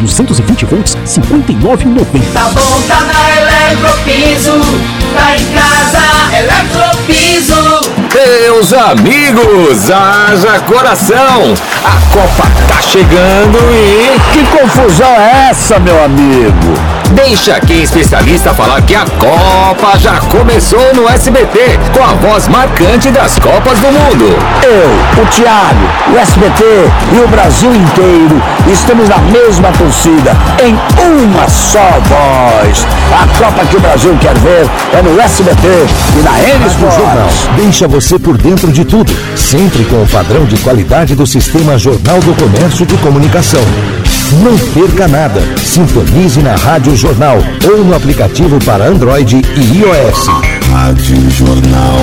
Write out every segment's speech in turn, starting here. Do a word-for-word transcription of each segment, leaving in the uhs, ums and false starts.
duzentos e vinte volts, cinquenta e nove reais e noventa centavos. Tá bom, tá na Eletropiso, tá em casa, Eletropiso. Meus amigos, haja coração! A Copa tá chegando e... Que confusão é essa, meu amigo? Deixa aqui especialista falar que a Copa já começou no S B T, com a voz marcante das Copas do Mundo. Eu, o Thiago, o S B T e o Brasil inteiro estamos na mesma torcida, em uma só voz. A Copa que o Brasil quer ver é no S B T e na Enes do Jornal. Deixa você por dentro de tudo, sempre com o padrão de qualidade do Sistema Jornal do Comércio de Comunicação. Não perca nada. Sintonize na Rádio Jornal ou no aplicativo para Android e iOS. Rádio Jornal.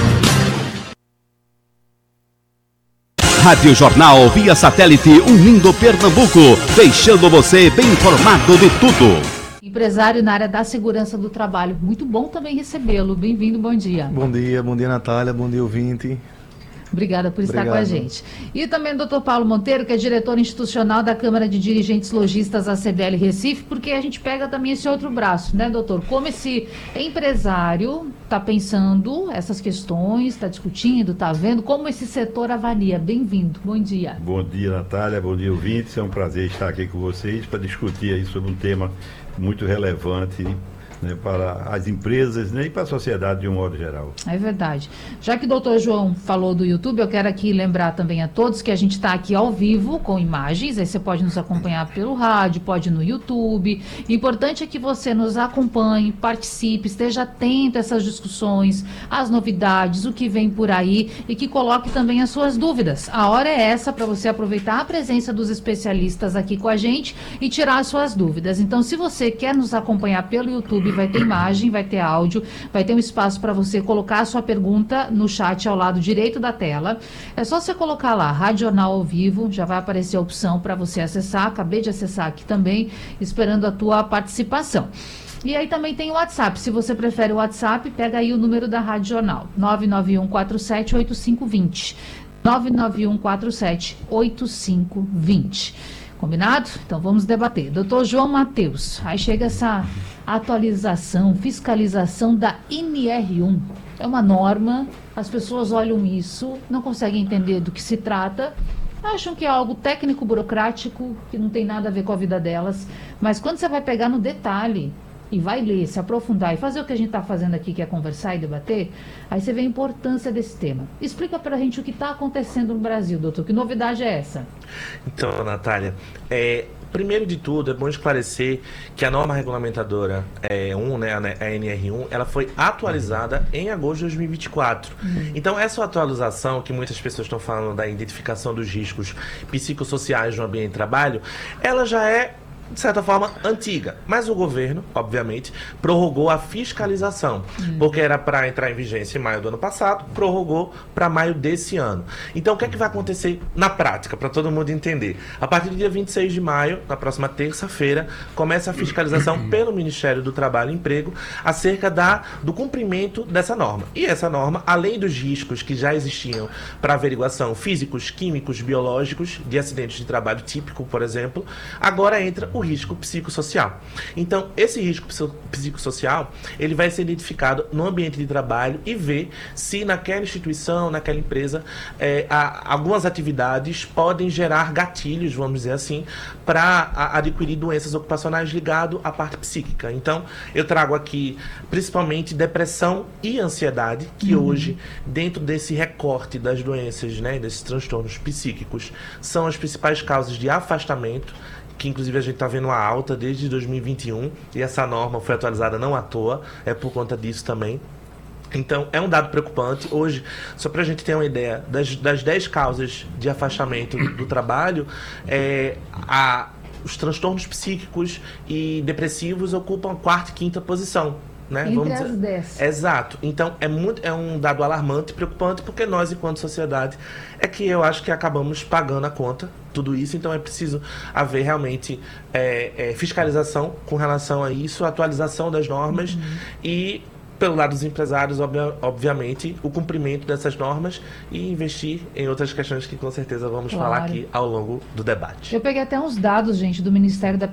Rádio Jornal via satélite unindo Pernambuco, deixando você bem informado de tudo. Empresário na área da segurança do trabalho. Muito bom também recebê-lo. Bem-vindo, bom dia. Bom dia, bom dia, Natália, bom dia, ouvinte. Obrigada por estar Obrigado. com a gente. E também o doutor Paulo Monteiro, que é diretor institucional da Câmara de Dirigentes Lojistas, a C D L Recife, porque a gente pega também esse outro braço, né, doutor? Como esse empresário está pensando essas questões, está discutindo, está vendo, como esse setor avalia. Bem-vindo, bom dia. Bom dia, Natália, bom dia, ouvintes. É um prazer estar aqui com vocês para discutir aí sobre um tema muito relevante, né, para as empresas, né, e para a sociedade de um modo geral. É verdade. Já que o doutor João falou do YouTube, eu quero aqui lembrar também a todos que a gente está aqui ao vivo com imagens, aí você pode nos acompanhar pelo rádio, pode no YouTube. O importante é que você nos acompanhe, participe, esteja atento a essas discussões, às novidades, o que vem por aí e que coloque também as suas dúvidas. A hora é essa para você aproveitar a presença dos especialistas aqui com a gente e tirar as suas dúvidas. Então, se você quer nos acompanhar pelo YouTube, vai ter imagem, vai ter áudio, vai ter um espaço para você colocar a sua pergunta no chat ao lado direito da tela. É só você colocar lá, Rádio Jornal ao vivo, já vai aparecer a opção para você acessar. Acabei de acessar aqui também, esperando a tua participação. E aí também tem o WhatsApp. Se você prefere o WhatsApp, pega aí o número da Rádio Jornal, nove nove um quatro sete oito cinco dois zero. nove nove um quatro sete oito cinco dois zero. Combinado? Então vamos debater. doutor João Matheus, aí chega essa atualização, fiscalização da N R um. É uma norma, as pessoas olham isso, não conseguem entender do que se trata, acham que é algo técnico, burocrático, que não tem nada a ver com a vida delas, mas quando você vai pegar no detalhe e vai ler, se aprofundar e fazer o que a gente está fazendo aqui, que é conversar e debater, aí você vê a importância desse tema. Explica para a gente o que está acontecendo no Brasil, doutor, que novidade é essa? Então, Natália, é, primeiro de tudo, é bom esclarecer que a norma regulamentadora é, um, né, a N R um, ela foi atualizada em agosto de dois mil e vinte e quatro. Uhum. Então, essa atualização, que muitas pessoas estão falando da identificação dos riscos psicossociais no ambiente de trabalho, ela já é, de certa forma, antiga. Mas o governo, obviamente, prorrogou a fiscalização, hum. porque era para entrar em vigência em maio do ano passado, prorrogou para maio desse ano. Então, o que é que vai acontecer na prática, para todo mundo entender? A partir do dia vinte e seis de maio, na próxima terça-feira, começa a fiscalização pelo Ministério do Trabalho e Emprego acerca da, do cumprimento dessa norma. E essa norma, além dos riscos que já existiam para averiguação físicos, químicos, biológicos, de acidentes de trabalho típico, por exemplo, agora entra o o risco psicossocial. Então, esse risco psicossocial, ele vai ser identificado no ambiente de trabalho e ver se naquela instituição, naquela empresa, é, há, algumas atividades podem gerar gatilhos, vamos dizer assim, para adquirir doenças ocupacionais ligado à parte psíquica. Então, eu trago aqui, principalmente, depressão e ansiedade, que uhum. hoje, dentro desse recorte das doenças, né, desses transtornos psíquicos, são as principais causas de afastamento, que inclusive a gente está vendo uma alta desde dois mil e vinte e um, e essa norma foi atualizada não à toa, é por conta disso também. Então, é um dado preocupante. Hoje, só para a gente ter uma ideia, das, das dez causas de afastamento do, do trabalho, é, a, os transtornos psíquicos e depressivos ocupam a quarta e quinta posição. Né? Entre Vamos as dizer... dez. Exato. Então, é, muito, é um dado alarmante, preocupante, porque nós, enquanto sociedade, é que eu acho que acabamos pagando a conta, tudo isso. Então, é preciso haver realmente é, é, fiscalização com relação a isso, atualização das normas uhum. e, pelo lado dos empresários, obvia, obviamente, o cumprimento dessas normas e investir em outras questões que, com certeza, vamos claro. falar aqui ao longo do debate. Eu peguei até uns dados, gente, do Ministério da